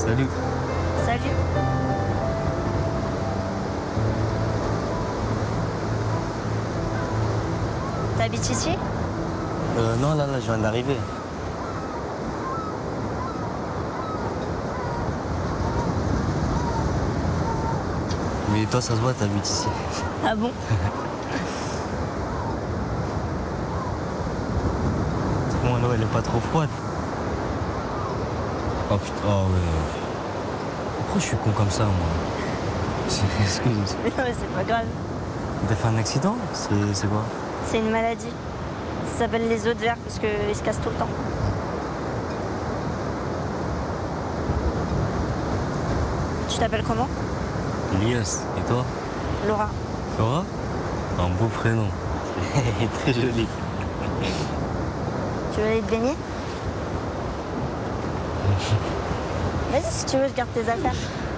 Salut. Salut. T'habites ici? Non, là, je viens d'arriver. Mais toi, ça se voit, t'habites ici. Ah bon? Bon, l'eau, elle est pas trop froide. Oh putain, oh ouais. Pourquoi je suis con comme ça, moi? Excuse. Mais non, mais c'est pas grave. T'as fait un accident? C'est quoi? C'est une maladie. Ça s'appelle les os de verre parce qu'ils se cassent tout le temps. Tu t'appelles comment? Elias. Et toi? Laura. Laura? Un beau prénom. Très joli. Tu veux aller te baigner? Vas-y, si tu veux, je garde tes affaires.